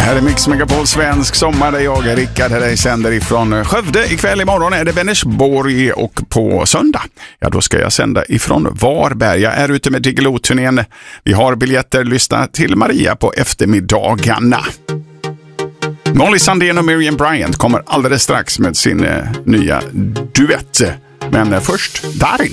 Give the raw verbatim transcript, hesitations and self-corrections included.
Här är Mix Megapol svensk sommar där jag är Rickard här sänder ifrån Skövde. Ikväll imorgon är det Vänersborg och på söndag, ja då ska jag sända ifrån Varberg. Jag är ute med Diggiloo-turnén. Vi har biljetter, lyssna till Maria på eftermiddagarna. Molly Sandén och Miriam Bryant kommer alldeles strax med sin eh, nya duett. Men eh, först Darin.